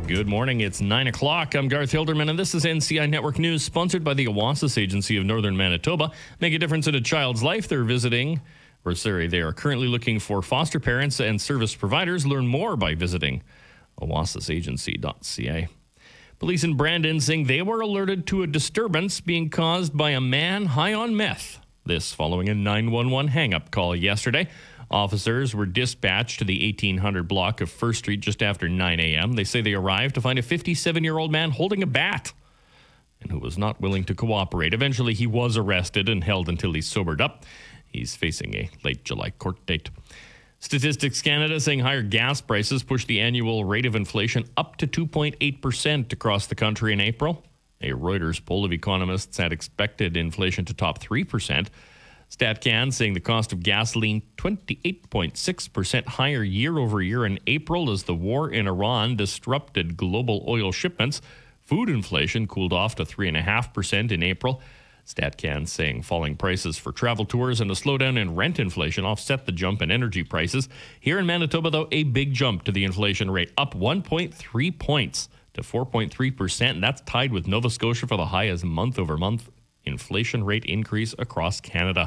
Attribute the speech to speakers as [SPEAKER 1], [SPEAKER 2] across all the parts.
[SPEAKER 1] Good morning. It's 9 o'clock. I'm Garth Hilderman, and this is NCI Network News, sponsored by the Oasis Agency of Northern Manitoba. Make a difference in a child's life. They are currently looking for foster parents and service providers. Learn more by visiting oasisagency.ca. Police in Brandon saying they were alerted to a disturbance being caused by a man high on meth. This following a 911 hang-up call yesterday. Officers were dispatched to the 1800 block of First Street just after 9 a.m. They say they arrived to find a 57-year-old man holding a bat and who was not willing to cooperate. Eventually, he was arrested and held until he sobered up. He's facing a late July court date. Statistics Canada saying higher gas prices pushed the annual rate of inflation up to 2.8% across the country in April. A Reuters poll of economists had expected inflation to top 3%. StatCan saying the cost of gasoline 28.6% higher year over year in April as the war in Iran disrupted global oil shipments. Food inflation cooled off to 3.5% in April. StatCan saying falling prices for travel tours and a slowdown in rent inflation offset the jump in energy prices. Here in Manitoba, though, a big jump to the inflation rate, up 1.3 points to 4.3%. And that's tied with Nova Scotia for the highest month-over-month inflation rate increase across Canada.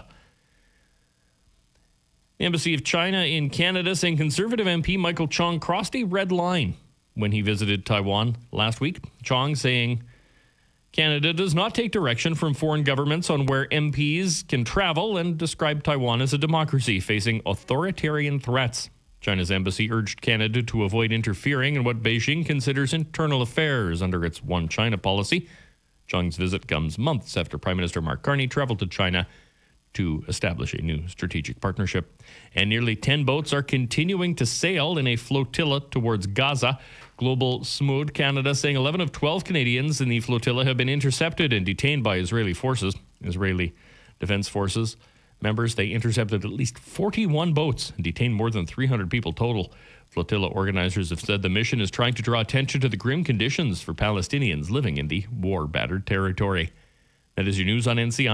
[SPEAKER 1] The Embassy of China in Canada saying Conservative MP Michael Chong crossed a red line when he visited Taiwan last week. Chong saying Canada does not take direction from foreign governments on where MPs can travel and described Taiwan as a democracy facing authoritarian threats. China's embassy urged Canada to avoid interfering in what Beijing considers internal affairs under its One China policy. Chong's visit comes months after Prime Minister Mark Carney traveled to China to establish a new strategic partnership. And nearly 10 boats are continuing to sail in a flotilla towards Gaza. Global Smood Canada saying 11 of 12 Canadians in the flotilla have been intercepted and detained by Israeli forces. Israeli Defense Forces members, they intercepted at least 41 boats and detained more than 300 people total. Flotilla organizers have said the mission is trying to draw attention to the grim conditions for Palestinians living in the war-battered territory. That is your news on NCI.